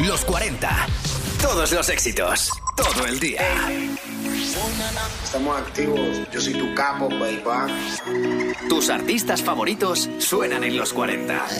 Los 40. Todos los éxitos. Todo el día. Estamos activos. Yo soy tu capo, baby. Tus artistas favoritos suenan en los 40.